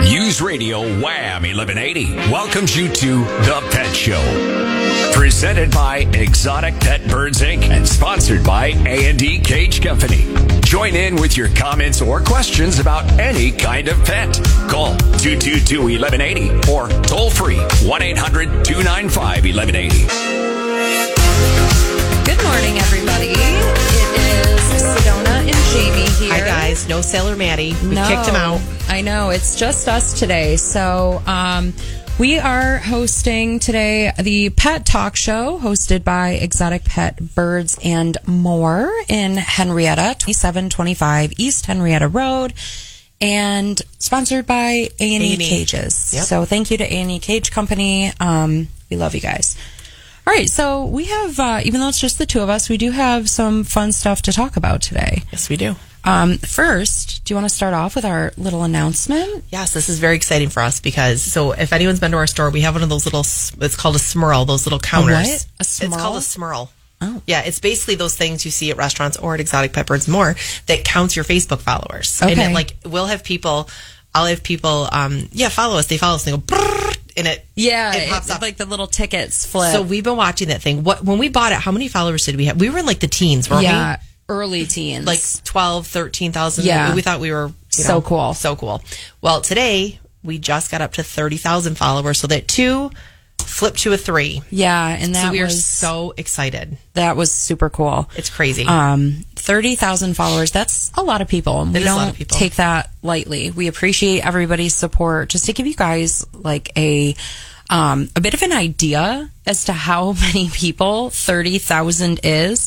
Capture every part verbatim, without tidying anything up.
News Radio Wham eleven eighty welcomes you to The Pet Show. Presented by Exotic Pet Birds Incorporated and sponsored by A and E Cage Company. Join in with your comments or questions about any kind of pet. Call two two two, eleven eighty or toll free one eight hundred, two nine five, eleven eighty. Good morning, everybody. It is Sedona and Jamie here. Hi, guys. No Sailor Maddie. We no, kicked him out. I know. It's just us today. So, um, we are hosting today the Pet Talk Show hosted by Exotic Pet Birds and More in Henrietta, twenty-seven twenty-five East Henrietta Road, and sponsored by A and E Cages. Yep. So thank you to A and E Cage Company. Um, we love you guys. All right, so we have, uh, even though it's just the two of us, we do have some fun stuff to talk about today. Yes, we do. Um, first, do you want to start off with our little announcement? Yes, this is very exciting for us because, so if anyone's been to our store, we have one of those little, it's called a smurl, those little counters. A what? A smurl? It's called a smurl. Oh. Yeah, it's basically those things you see at restaurants or at Exotic Pet Birds More that counts your Facebook followers. Okay. And it, like, we'll have people, I'll have people, um, yeah, follow us. They follow us and they go, brrr, and it, yeah, it pops it's up. like the little tickets flip. So we've been watching that thing. What, when we bought it, how many followers did we have? We were in like the teens, weren't yeah. we? Early teens. Like twelve, thirteen thousand. Yeah. We thought we were you so know, cool. So cool. Well, today we just got up to thirty thousand followers. So that two flipped to a three. Yeah. And that so we was, are so excited. That was super cool. It's crazy. Um, thirty thousand followers. That's a lot of people. And we is a don't lot of people. take that lightly. We appreciate everybody's support. Just to give you guys like a, um, a bit of an idea as to how many people thirty thousand is.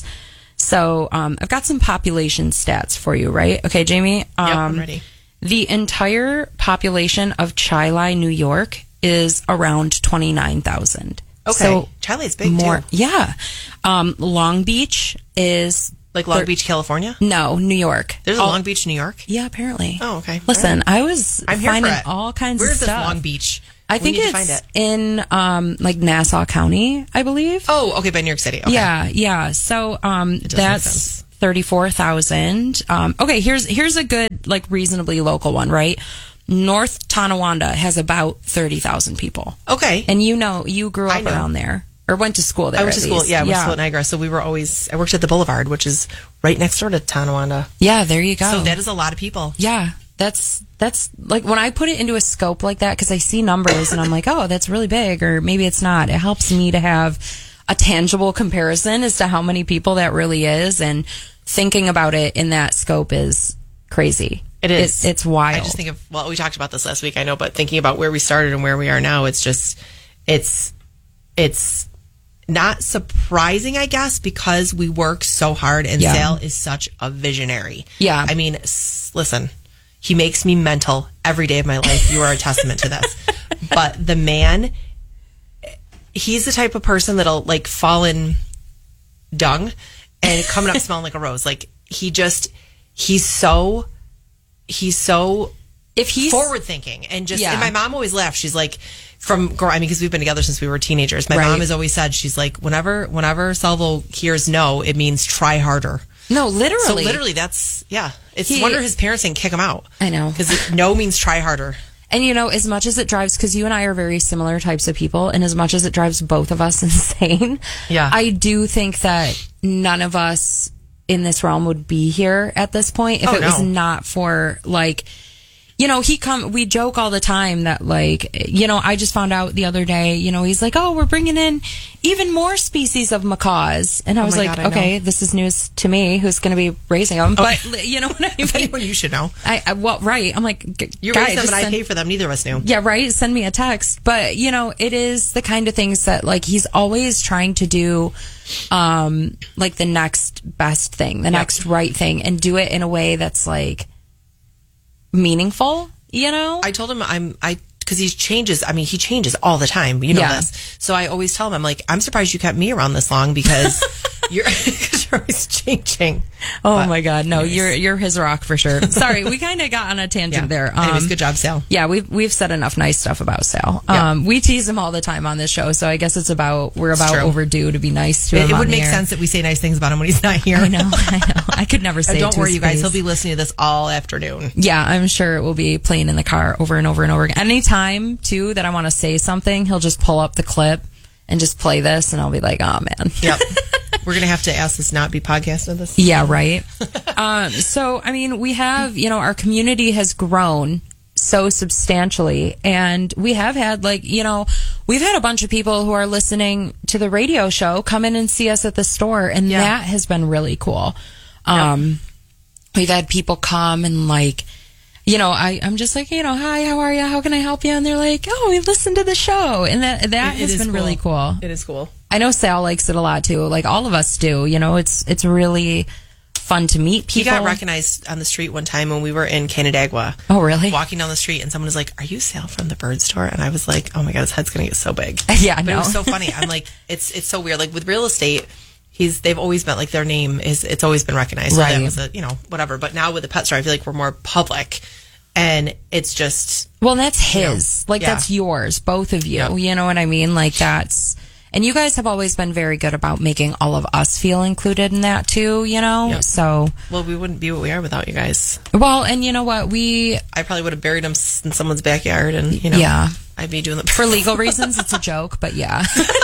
So, um, I've got some population stats for you, right? Okay, Jamie. Um, yep, I'm ready. The entire population of Chi-Li, New York is around twenty-nine thousand. Okay. So Chi-Li is big more, too. Yeah. Um, Long Beach is like Long thir- Beach, California? No, New York. There's a all- Long Beach, New York? Yeah, apparently. Oh, okay. Listen, I was I'm here finding for it. all kinds Where of is stuff. this Long Beach? I We think need to it's find it. in um, like Nassau County, I believe. Oh, okay, by New York City. Okay. Yeah, yeah. So um, does make that's sense. thirty-four thousand. Um, okay, here's here's a good, like, reasonably local one, right? North Tonawanda has about thirty thousand people. Okay. And you know, you grew I up know. around there. Or went to school there. I went to at school, least. yeah, I went yeah. to school at Niagara, so we were always, I worked at the Boulevard, which is right next door to Tonawanda. Yeah, there you go. So that is a lot of people. Yeah, that's that's like when I put it into a scope like that, because I see numbers and I'm like, oh, that's really big, or maybe it's not. It helps me to have a tangible comparison as to how many people that really is, and thinking about it in that scope is crazy. It is. It, it's wild. I just think of, well, we talked about this last week, I know, but thinking about where we started and where we are now, it's just, it's, it's not surprising, I guess, because we work so hard and Yeah. Sal is such a visionary. Yeah. I mean, s- listen, he makes me mental every day of my life. You are a testament to this. But the man, he's the type of person that'll like fall in dung and coming up smelling like a rose. Like he just, he's so, he's so if he's forward thinking and just, Yeah. and my mom always laughs. She's like, from, I mean, because we've been together since we were teenagers. My Right. mom has always said, she's like, whenever, whenever Salvo hears no, it means try harder. no, literally, So literally that's, yeah. It's He- wonder his parents didn't kick him out. I know. Because no means try harder. And, you know, as much as it drives, because you and I are very similar types of people, and as much as it drives both of us insane, Yeah. I do think that none of us in this realm would be here at this point if Oh, it was no. not for, like, you know, he come, we joke all the time that, like, you know, I just found out the other day, you know, he's like, oh, we're bringing in even more species of macaws. And I was my like, God, I okay, know. this is news to me, who's going to be raising them. But, you know what I If mean? anyone, you should know. I, I, well, right. I'm like, g- You guys, raise them just and I send- pay for them. Neither of us knew. yeah, right. Send me a text. But, you know, it is the kind of things that, like, he's always trying to do, um, like, the next best thing, the next right thing, and do it in a way that's, like, meaningful, you know? I told him I'm, I, because he changes. I mean, he changes all the time. You know Yeah. this. So I always tell him, I'm like, I'm surprised you kept me around this long because you're, cause you're always changing. Oh, But my God. No, anyways. you're you're his rock for sure. Sorry, we kind of got on a tangent Yeah. there. Anyways, Um, good job, Sal. Yeah, we've we've said enough nice stuff about Sal. Yeah. Um, we tease him all the time on this show, so I guess it's about we're about true. overdue to be nice to It, him. it on would the make air. sense that we say nice things about him when he's not here. I know, I know. I could never say Oh, it don't to worry, his you guys. face. He'll be listening to this all afternoon. Yeah, I'm sure it will be playing in the car over and over and over again. Anytime, too, that I want to say something, he'll just pull up the clip and just play this, and I'll be like, oh, man. Yep. We're going to have to ask this not be podcasted this. Yeah, right. um, so, I mean, we have, you know, our community has grown so substantially, and we have had, like, you know, we've had a bunch of people who are listening to the radio show come in and see us at the store, and Yeah. that has been really cool. Um, Yep. We've had people come and, like, you know, I, I'm just like, you know, hi, how are you? How can I help you? And they're like, oh, we listened to the show. And that that It- it has is been really cool. It is cool. I know Sal likes it a lot, too. Like, all of us do. You know, it's it's really fun to meet He people. got recognized on the street one time when we were in Canandaigua. Oh, really? Walking down the street, and someone was like, are you Sal from the bird store? And I was like, oh my God, his head's going to get so big. Yeah, I But it know. was so funny. I'm like, it's it's so weird. Like, with real estate, he's they've always been, like, their name is, it's always been recognized. So Right. that was a, you know, whatever. But now with the pet store, I feel like we're more public. And it's just, Well, that's his. Like, yeah. that's yours, both of you. Yeah. You know what I mean? Like, that's... And you guys have always been very good about making all of us feel included in that, too, you know? Yep. So... well, we wouldn't be what we are without you guys. Well, and you know what? We... I probably would have buried him s- in someone's backyard, and, you know, Yeah. I'd be doing the For legal reasons, it's a joke, but yeah.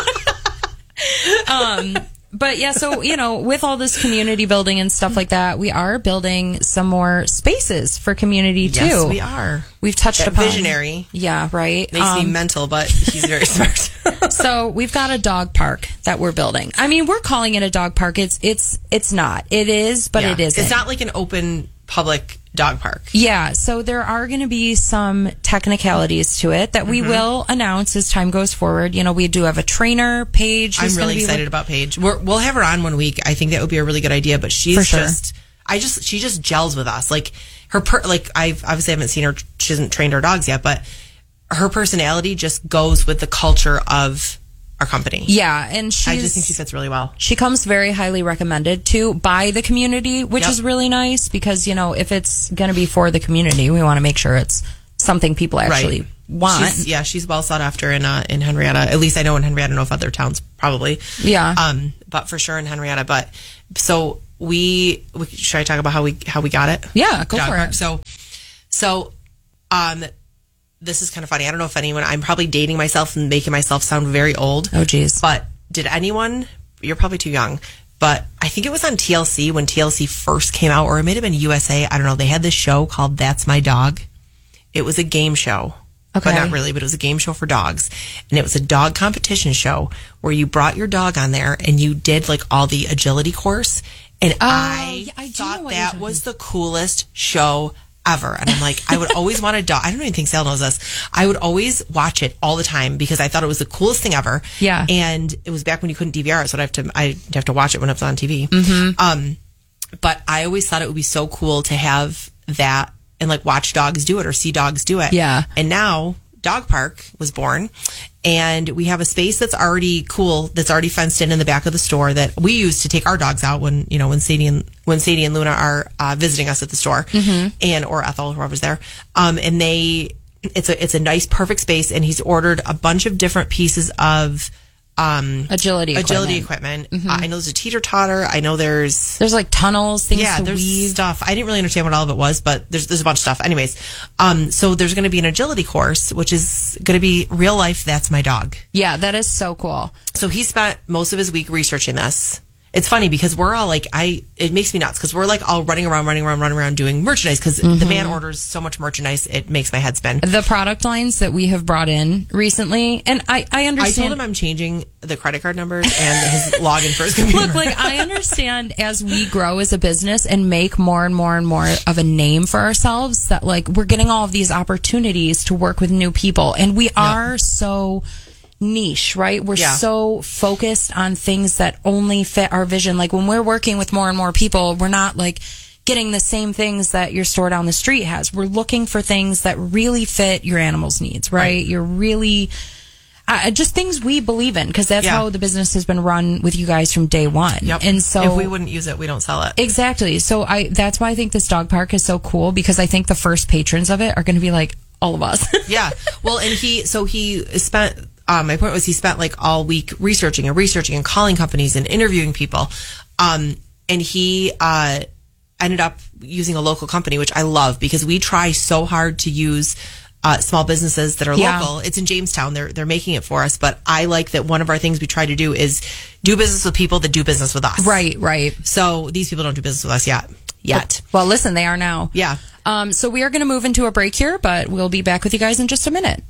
um... But yeah, so, you know, with all this community building and stuff like that, we are building some more spaces for community, too. Yes, we are. We've touched That upon... visionary Yeah, right? makes me Um, mental, but he's very smart. So we've got a dog park that we're building. I mean, we're calling it a dog park. It's it's it's not. It is, but Yeah. it isn't. It's not like an open public dog park. Yeah. So there are going to be some technicalities to it that we Mm-hmm. will announce as time goes forward. You know, we do have a trainer, Paige. I'm who's gonna really be excited with- about Paige. We're, we'll have her on one week. I think that would be a really good idea. But she's For sure. just, I just, she just gels with us. Like her, per, like I've obviously haven't seen her. She hasn't trained her dogs yet, but her personality just goes with the culture of our company. Yeah, and she's, I just think she fits really well. She comes very highly recommended too by the community, which Yep. is really nice because, you know, if it's going to be for the community, we want to make sure it's something people actually Right. want. She's, yeah, she's well sought after in uh, in Henrietta. At least I know in Henrietta. I don't know if other towns probably. Yeah. Um, but for sure in Henrietta. But so we, we should I talk about how we how we got it? Yeah, go Dog for park. it. So, so, um, this is kind of funny. I don't know if anyone. I'm probably dating myself and making myself sound very old. Oh, geez. But did anyone? You're probably too young. But I think it was on T L C when T L C first came out, or it may have been U S A. I don't know. They had this show called That's My Dog. It was a game show. Okay. But not really, but it was a game show for dogs. And it was a dog competition show where you brought your dog on there and you did like all the agility course. And I, yeah, I do thought know what you're that talking was the coolest show ever. And I'm like, I would always want a dog. I don't even think Sal knows this. I would always watch it all the time because I thought it was the coolest thing ever. Yeah. And it was back when you couldn't D V R it, so I'd have to, I'd have to watch it when it was on T V. Mm-hmm. Um, but I always thought it would be so cool to have that and like watch dogs do it or see dogs do it. Yeah. And now Dog Park was born, and we have a space that's already cool, that's already fenced in in the back of the store that we use to take our dogs out when, you know, when Sadie and when Sadie and Luna are uh, visiting us at the store, mm-hmm. and or Ethel, whoever's there. Um, and they, it's a it's a nice, perfect space, and he's ordered a bunch of different pieces of um Agility agility equipment. equipment. Uh, I know there's a teeter totter. I know there's There's like tunnels, things yeah, to there's weave. stuff. I didn't really understand what all of it was, but there's there's a bunch of stuff. Anyways, um, so there's going to be an agility course, which is going to be real life. That's my dog. Yeah, that is so cool. So he spent most of his week researching this. It's funny because we're all like, I, it makes me nuts because we're like all running around, running around, running around doing merchandise because Mm-hmm. the man orders so much merchandise, it makes my head spin. The product lines that we have brought in recently, and I, I I understand. told him I'm changing the credit card numbers and his login for his computer. Look, like I understand as we grow as a business and make more and more and more of a name for ourselves that like we're getting all of these opportunities to work with new people, and we are so niche, right? We're Yeah. so focused on things that only fit our vision. Like when we're working with more and more people, we're not like getting the same things that your store down the street has. We're looking for things that really fit your animal's needs, right? Right. You're really uh, just things we believe in because that's Yeah. how the business has been run with you guys from day one. Yep. And so if we wouldn't use it, we don't sell it. exactly. So I that's why I think this dog park is so cool because I think the first patrons of it are going to be like all of us. Yeah. Well, and he, so he spent, um, my point was he spent like all week researching and researching and calling companies and interviewing people. Um, and he, uh, ended up using a local company, which I love because we try so hard to use uh, small businesses that are Yeah. local. It's in Jamestown. They're they're making it for us. But I like that one of our things we try to do is do business with people that do business with us. Right, right. So these people don't do business with us yet. Yet. Well, listen, they are now. Yeah. Um, so we are going to move into a break here, but we'll be back with you guys in just a minute.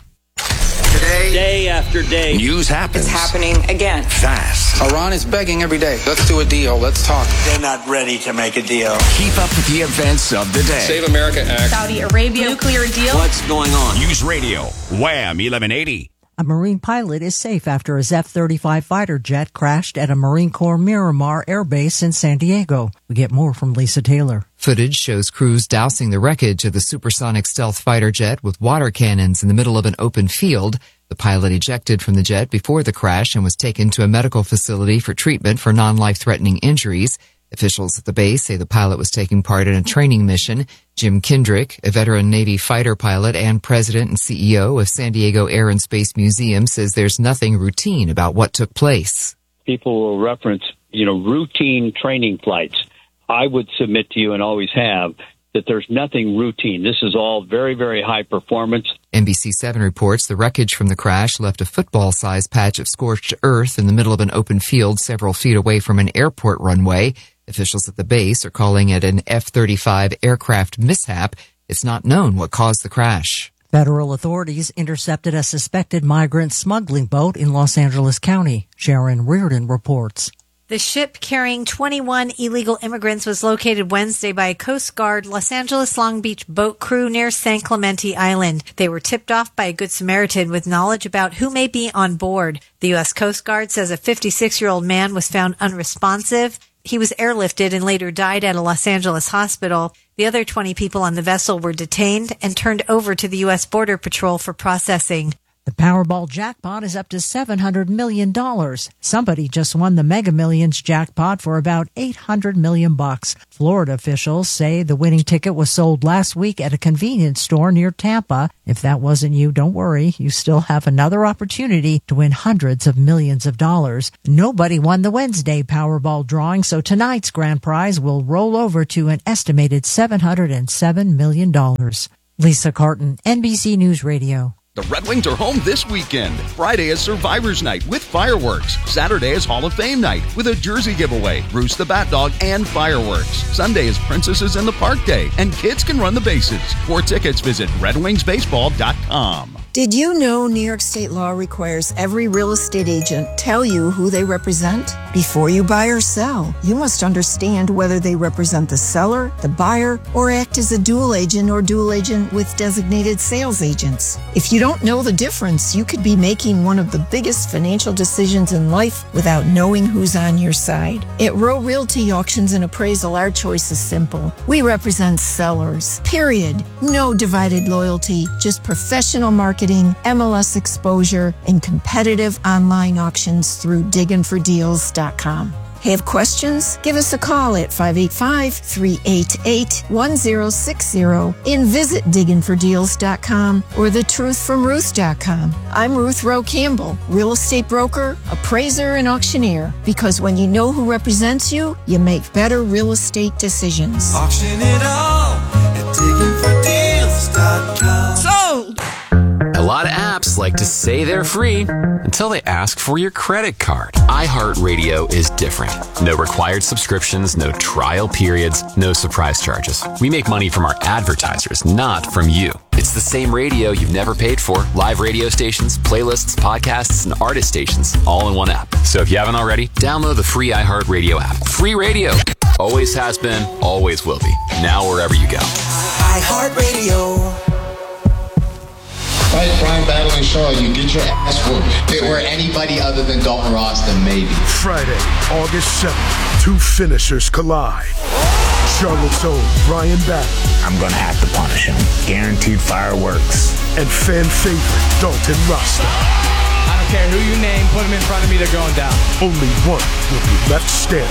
Today, day after day, News happens. It's happening again. Fast. Iran is begging every day. Let's do a deal. Let's talk. they're not ready to make a deal. Keep up with the events of the day. Save America Act. Saudi Arabia nuclear deal. What's going on? News Radio, Wham eleven eighty. A Marine pilot is safe after his F thirty-five fighter jet crashed at a Marine Corps Miramar Air Base in San Diego. We get more from Lisa Taylor. Footage shows crews dousing the wreckage of the supersonic stealth fighter jet with water cannons in the middle of an open field. The pilot ejected from the jet before the crash and was taken to a medical facility for treatment for non-life-threatening injuries. Officials at the base say the pilot was taking part in a training mission. Jim Kendrick, a veteran Navy fighter pilot and president and C E O of San Diego Air and Space Museum, says there's nothing routine about what took place. People will reference, you know, routine training flights. I would submit to you, and always have, that there's nothing routine. This is all very, very high performance. N B C seven reports the wreckage from the crash left a football-sized patch of scorched earth in the middle of an open field several feet away from an airport runway. Officials at the base are calling it an F thirty-five aircraft mishap. It's not known what caused the crash. Federal authorities intercepted a suspected migrant smuggling boat in Los Angeles County. Sharon Reardon reports. The ship carrying twenty-one illegal immigrants was located Wednesday by a Coast Guard Los Angeles Long Beach boat crew near San Clemente Island. They were tipped off by a Good Samaritan with knowledge about who may be on board. The U S Coast Guard says a fifty-six-year-old man was found unresponsive. He was airlifted and later died at a Los Angeles hospital. The other twenty people on the vessel were detained and turned over to the U S Border Patrol for processing. The Powerball jackpot is up to seven hundred million dollars. Somebody just won the Mega Millions jackpot for about eight hundred million bucks. Florida officials say the winning ticket was sold last week at a convenience store near Tampa. If that wasn't you, don't worry. You still have another opportunity to win hundreds of millions of dollars. Nobody won the Wednesday Powerball drawing, so tonight's grand prize will roll over to an estimated seven hundred seven million dollars. Lisa Carton, N B C News Radio. The Red Wings are home this weekend. Friday is Survivors Night with fireworks. Saturday is Hall of Fame Night with a jersey giveaway, Bruce the Bat Dog, and fireworks. Sunday is Princesses in the Park Day, and kids can run the bases. For tickets, visit red wings baseball dot com. Did you know New York state law requires every real estate agent tell you who they represent? Before you buy or sell, you must understand whether they represent the seller, the buyer, or act as a dual agent or dual agent with designated sales agents. If you don't know the difference, you could be making one of the biggest financial decisions in life without knowing who's on your side. At Row Realty Auctions and Appraisal, our choice is simple. We represent sellers, period. No divided loyalty, just professional marketing, M L S exposure, and competitive online auctions through diggin for deals dot com. Have questions? Give us a call at five eight five, three eight eight, one zero six zero and visit diggin for deals dot com or the truth from ruth dot com. I'm Ruth Rowe Campbell, real estate broker, appraiser, and auctioneer. Because when you know who represents you, you make better real estate decisions. Auction it all at diggin for deals dot com. Sold! A lot of apps like to say they're free until they ask for your credit card. iHeartRadio is different. No required subscriptions, no trial periods, no surprise charges. We make money from our advertisers, not from you. It's the same radio you've never paid for. Live radio stations, playlists, podcasts, and artist stations, all in one app. So if you haven't already, download the free iHeartRadio app. Free radio. Always has been, always will be. Now wherever you go. iHeartRadio. Fight Brian Battling Shaw, you get your ass whooped. If it were anybody other than Dalton Ross, then maybe. Friday, August seventh, two finishers collide. Charlotte's own Brian Battling. I'm gonna have to punish him. Guaranteed fireworks. And fan favorite Dalton Rasta. I don't care who you name, put him in front of me, they're going down. Only one will be left standing.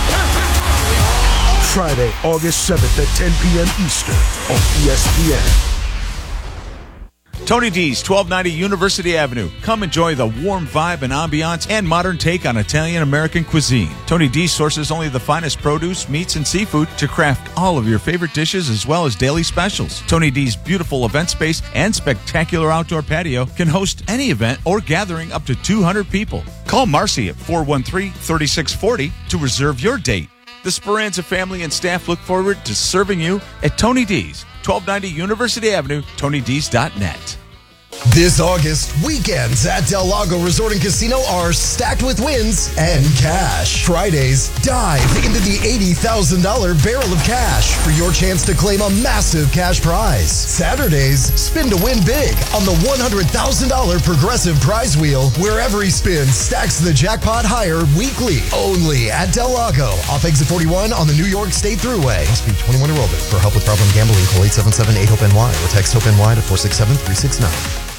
Friday, August seventh at ten p.m. Eastern on E S P N. Tony D's, twelve ninety University Avenue. Come enjoy the warm vibe and ambiance and modern take on Italian-American cuisine. Tony D sources only the finest produce, meats, and seafood to craft all of your favorite dishes as well as daily specials. Tony D's beautiful event space and spectacular outdoor patio can host any event or gathering up to two hundred people. Call Marcy at four one three, three six four zero to reserve your date. The Speranza family and staff look forward to serving you at Tony D's, twelve ninety University Avenue, tony d's dot net. This August, weekends at Del Lago Resort and Casino are stacked with wins and cash. Fridays, dive into the eighty thousand dollars barrel of cash for your chance to claim a massive cash prize. Saturdays, spin to win big on the one hundred thousand dollars Progressive Prize Wheel, where every spin stacks the jackpot higher weekly. Only at Del Lago, off exit forty-one on the New York State Thruway. Must be twenty-one or older. For help with problem gambling, call eight seven seven, eight, hope N Y or text HOPE-NY to four six seven, three six nine.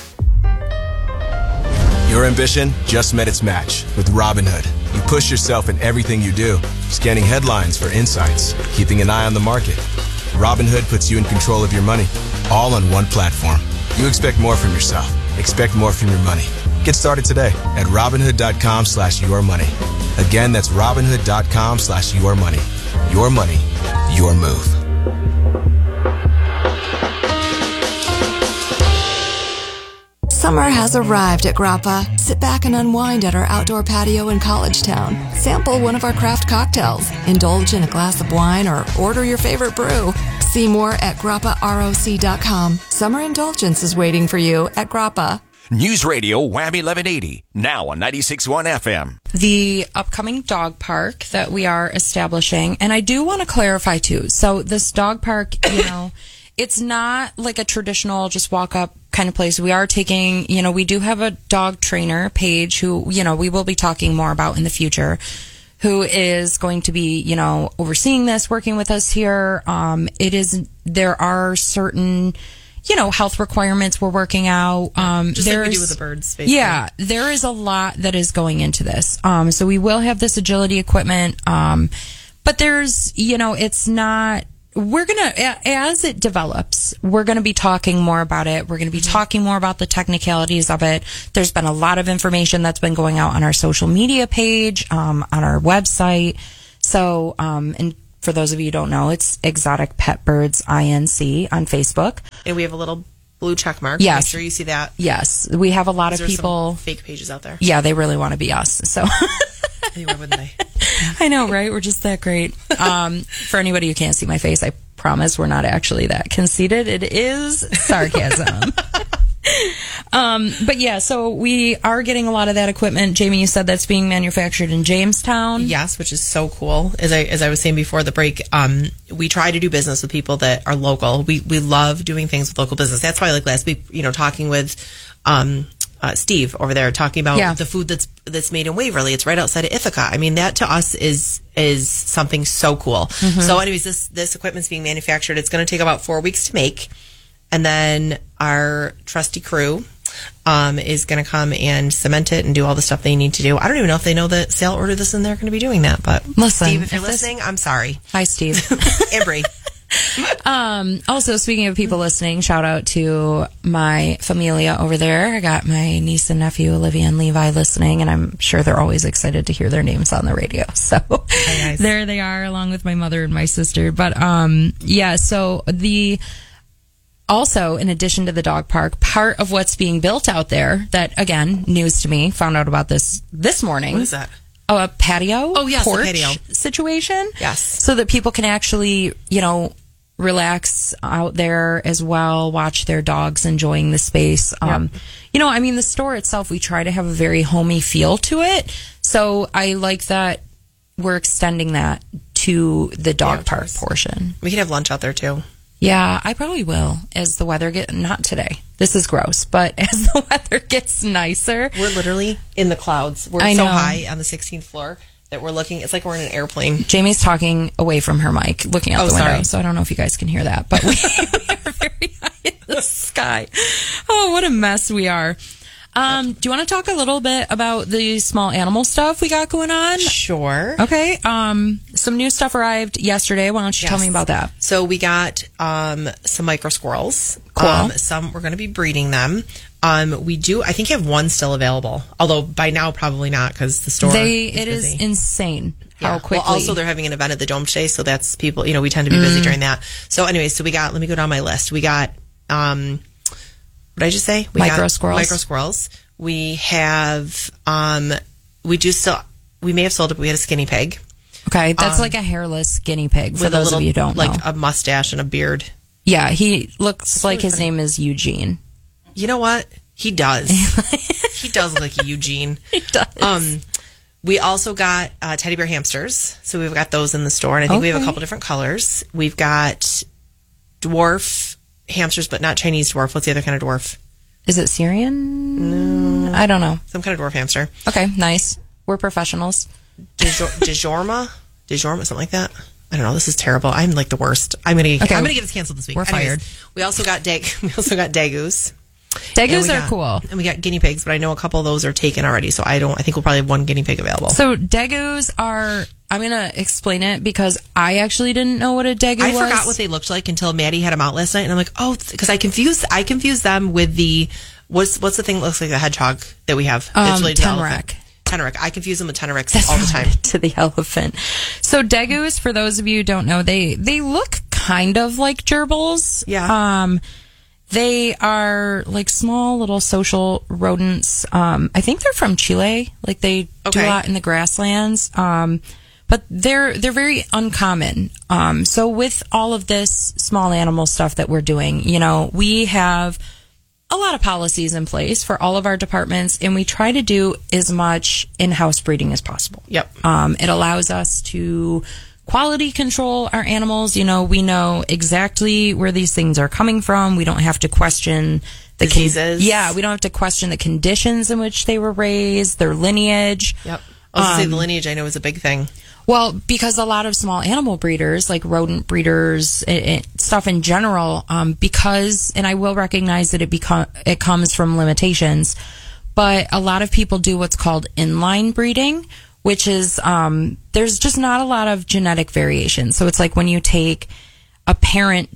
Your ambition just met its match with Robinhood. You push yourself in everything you do, scanning headlines for insights, keeping an eye on the market. Robinhood puts you in control of your money, all on one platform. You expect more from yourself. Expect more from your money. Get started today at Robinhood.com slash your money. Again, that's Robinhood.com slash your money. Your money, your move. Summer has arrived at Grappa. Sit back and unwind at our outdoor patio in College Town. Sample one of our craft cocktails. Indulge in a glass of wine or order your favorite brew. See more at grappa roc dot com. Summer indulgence is waiting for you at Grappa. News Radio Wham eleven eighty, now on ninety-six point one F M. The upcoming dog park that we are establishing, and I do want to clarify too. So this dog park, you know, it's not like a traditional just walk up kind of place. We are taking, you know, we do have a dog trainer, Paige, who, you know, we will be talking more about in the future, who is going to be, you know, overseeing this, working with us here. Um, it is, there are certain, you know, health requirements we're working out. Um, Just like we do with the birds, basically. Yeah, there is a lot that is going into this. Um, so we will have this agility equipment. Um, but there's, you know, it's not, we're going to, as it develops, we're going to be talking more about it. We're going to be mm-hmm. talking more about the technicalities of it. There's been a lot of information that's been going out on our social media page, um, on our website. So, um, and for those of you who don't know, it's Exotic Pet Birds Inc on Facebook. And we have a little blue check mark. Yes. Make sure you see that. Yes. We have a lot of people. Some fake pages out there. Yeah, they really want to be us. So. Anyway, wouldn't they? I know, right? We're just that great. Um, for anybody who can't see my face, I promise we're not actually that conceited. It is sarcasm. um, but yeah, so we are getting a lot of that equipment. Jamie, you said that's being manufactured in Jamestown. Yes, which is so cool. As I as I was saying before the break, um, we try to do business with people that are local. We we love doing things with local business. That's why, like last week, you know, talking with um, uh, Steve over there, talking about yeah. the food that's that's made in Waverly. It's right outside of Ithaca. I mean, that to us is is something so cool. Mm-hmm. So, anyways, this this equipment's being manufactured. It's going to take about four weeks to make. And then our trusty crew um, is going to come and cement it and do all the stuff they need to do. I don't even know if they know that Sale ordered this and they're going to be doing that. But listen, Steve, if you're if listening, this... I'm sorry. Hi, Steve. Embry. um, also, speaking of people listening, shout out to my familia over there. I got my niece and nephew, Olivia and Levi, listening, and I'm sure they're always excited to hear their names on the radio. So nice. There they are, along with my mother and my sister. But um, yeah, so the... Also, in addition to the dog park, part of what's being built out there that, again, news to me, found out about this this morning. What is that? Oh, a patio? Oh, yes, porch a patio situation? Yes. So that people can actually, you know, relax out there as well, watch their dogs enjoying the space. Um, yep. You know, I mean, the store itself, we try to have a very homey feel to it. So I like that we're extending that to the dog yeah, park portion. We can have lunch out there, too. Yeah, I probably will as the weather gets, not today. This is gross, but as the weather gets nicer. We're literally in the clouds. We're I so know. high on the sixteenth floor that we're looking, it's like we're in an airplane. Jamie's talking away from her mic, looking out oh, the window, sorry. So I don't know if you guys can hear that, but we, we are very high in the sky. Oh, what a mess we are. Um, do you want to talk a little bit about the small animal stuff we got going on? Sure. Okay. Um, some new stuff arrived yesterday. Why don't you Yes. tell me about that? So we got um, some micro squirrels. Cool. Um, some we're going to be breeding them. Um, we do. I think you have one still available. Although by now probably not because the store. They is it busy. is insane how Yeah. quickly. Well, also they're having an event at the Dome today, so that's people. You know, we tend to be busy Mm. during that. So, anyways, so we got. Let me go down my list. We got. Um, what did I just say? We Micro got squirrels. Micro squirrels. We have. Um, we do still. We may have sold it. But we had a skinny pig. Okay, that's Um, like a hairless guinea pig. For with a those little, of you who don't like know, a mustache and a beard. yeah, he looks like his name is Eugene. You know what? He does. He does look like a Eugene. He does. Um, we also got uh, teddy bear hamsters. So we've got those in the store. And I think we have a Okay. couple different colors. We've got dwarf hamsters, but not Chinese dwarf. What's the other kind of dwarf? Is it Syrian? No, I don't know. Some kind of dwarf hamster. Okay, nice. We're professionals. Dejor- Dejorma? Dejorma, something like that. I don't know. This is terrible. I'm like the worst. I'm gonna. Okay. I'm gonna get this canceled this week. We're Anyways, fired. We also got dag. We also got dagoos. Dagoos And we are got- cool. And we got guinea pigs, but I know a couple of those are taken already. So I don't. I think we'll probably have one guinea pig available. So dagoos are. I'm gonna explain it because I actually didn't know what a dago I was. forgot what they looked like until Maddie had them out last night, and I'm like, oh, because I confused. I confused them with the what's what's the thing that looks like a hedgehog that we have? Um, It's related to the tenrec. elephant. Tenrec. I confuse them with tenrecs That's all the time. related to the elephant. So dagoos, for those of you who don't know, they they look kind of like gerbils. Yeah. Um, they are like small little social rodents. Um, I think they're from Chile. Like they do Okay. a lot in the grasslands. Um, but they're they're very uncommon. Um, so with all of this small animal stuff that we're doing, you know, we have a lot of policies in place for all of our departments, and we try to do as much in-house breeding as possible. Yep. Um, it allows us to quality control our animals. You know, we know exactly where these things are coming from. We don't have to question the con- Diseases. yeah, we don't have to question the conditions in which they were raised, their lineage. Yep. I was gonna say Um, the lineage. I know is a big thing. Well, because a lot of small animal breeders, like rodent breeders, it, it, stuff in general, um, because, and I will recognize that it become it comes from limitations, but a lot of people do what's called inline breeding, which is um, there's just not a lot of genetic variation. So it's like when you take a parent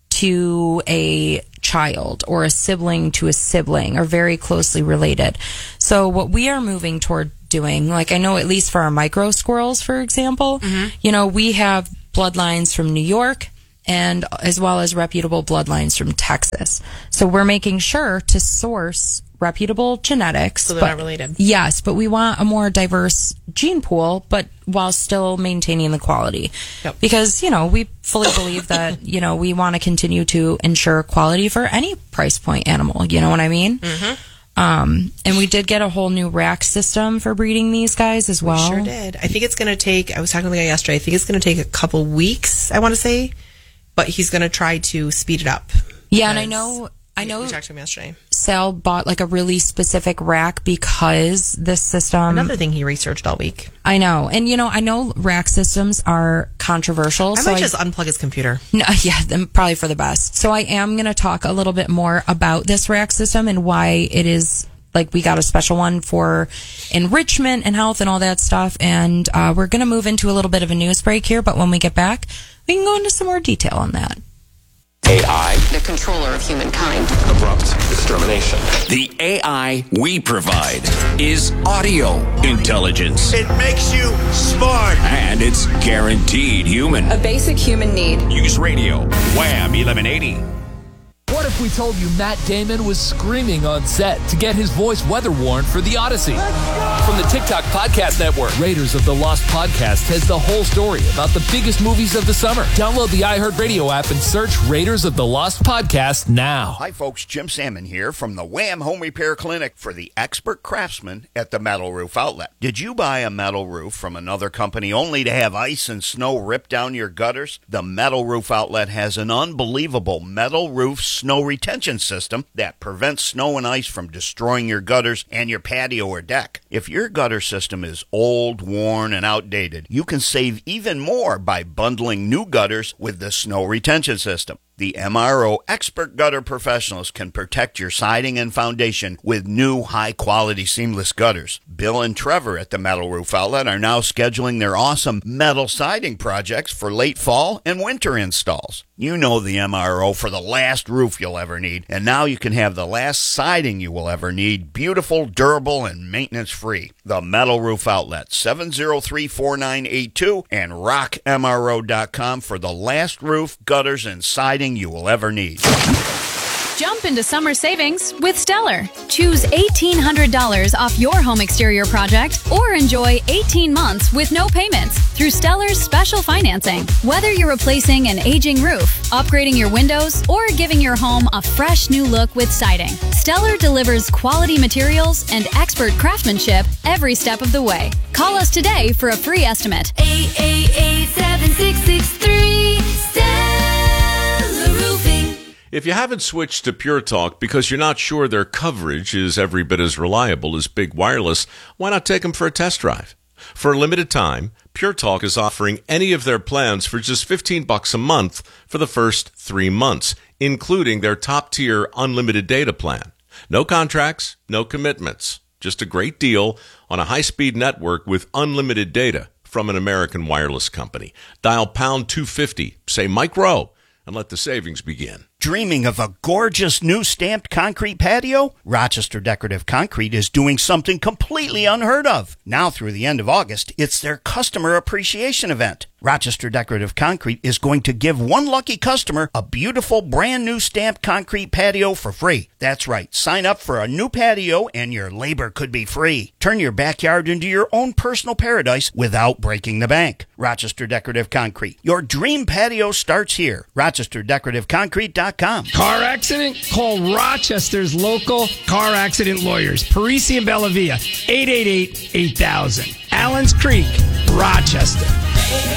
to a child or a sibling to a sibling are very closely related. So what we are moving toward doing, like I know at least for our micro squirrels, for example, you know, we have bloodlines from New York and as well as reputable bloodlines from Texas. So we're making sure to source reputable genetics. So they're but- not related. Yes, but we want a more diverse gene pool, but while still maintaining the quality. Yep. Because, you know, we fully believe that, you know, we want to continue to ensure quality for any price point animal. You know what I mean? Mm-hmm. Um, and we did get a whole new rack system for breeding these guys as well. We sure did. I think it's going to take, I was talking to the guy yesterday, I think it's going to take a couple weeks, I want to say, but he's going to try to speed it up. Yeah, and I Because know, I know We talked to him yesterday. Sal bought like a really specific rack because this system. Another thing he researched all week. I know. And, you know, I know rack systems are controversial. I so might just unplug his computer. No, yeah, then probably for the best. So I am going to talk a little bit more about this rack system and why it is like we got a special one for enrichment and health and all that stuff. And uh, we're going to move into a little bit of a news break here. But when we get back, we can go into some more detail on that. A I. The controller of humankind. Abrupt extermination. The A I we provide is audio intelligence. It makes you smart. And it's guaranteed human. A basic human need. Use radio. Wham eleven eighty. What if we told you Matt Damon was screaming on set to get his voice weather warned for The Odyssey? From the TikTok Podcast Network, Raiders of the Lost Podcast has the whole story about the biggest movies of the summer. Download the iHeartRadio app and search Raiders of the Lost Podcast now. Hi, folks. Jim Salmon here from the Wham Home Repair Clinic for the expert craftsman at the Metal Roof Outlet. Did you buy a metal roof from another company only to have ice and snow rip down your gutters? The Metal Roof Outlet has an unbelievable metal roof snow retention system that prevents snow and ice from destroying your gutters and your patio or deck. If your gutter system is old, worn, and outdated, you can save even more by bundling new gutters with the snow retention system. The M R O Expert Gutter Professionals can protect your siding and foundation with new high-quality seamless gutters. Bill and Trevor at the Metal Roof Outlet are now scheduling their awesome metal siding projects for late fall and winter installs. You know the M R O for the last roof you'll ever need, and now you can have the last siding you will ever need, beautiful, durable, and maintenance-free. The Metal Roof Outlet, seven oh three, four nine eight two, and rock M R O dot com for the last roof, gutters, and siding you will ever need. Jump into summer savings with Stellar. Choose eighteen hundred dollars off your home exterior project or enjoy eighteen months with no payments through Stellar's special financing. Whether you're replacing an aging roof, upgrading your windows, or giving your home a fresh new look with siding, Stellar delivers quality materials and expert craftsmanship every step of the way. Call us today for a free estimate. eight eight eight, seven six six three, Stellar Roofing. If you haven't switched to Pure Talk because you're not sure their coverage is every bit as reliable as Big Wireless, why not take them for a test drive? For a limited time, Pure Talk is offering any of their plans for just fifteen bucks a month for the first three months, including their top-tier unlimited data plan. No contracts, no commitments, just a great deal on a high-speed network with unlimited data from an American wireless company. Dial pound two fifty, say Mike Rowe, and let the savings begin. Dreaming of a gorgeous new stamped concrete patio? Rochester Decorative Concrete is doing something completely unheard of. Now through the end of August, it's their customer appreciation event. Rochester Decorative Concrete is going to give one lucky customer a beautiful brand new stamped concrete patio for free. That's right. Sign up for a new patio and your labor could be free. Turn your backyard into your own personal paradise without breaking the bank. Rochester Decorative Concrete. Your dream patio starts here. rochester decorative concrete dot com. Car accident? Call Rochester's local car accident lawyers, Parisi and Bellavia, eight eight eight, eight thousand. Allens Creek, Rochester.